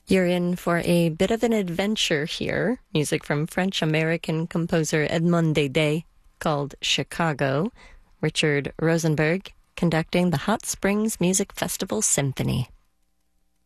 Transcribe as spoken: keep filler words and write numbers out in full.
You're in for a bit of an adventure here. Music from French-American composer Edmond Dede called Chicago. Richard Rosenberg conducting the Hot Springs Music Festival Symphony.